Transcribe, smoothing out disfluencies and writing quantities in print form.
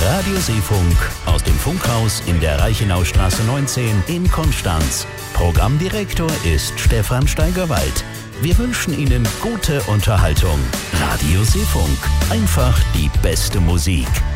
Radioseefunk aus dem Funkhaus in der Reichenaustraße 19 in Konstanz. Programmdirektor ist Stefan Steigerwald. Wir wünschen Ihnen gute Unterhaltung. Radioseefunk. Einfach die beste Musik.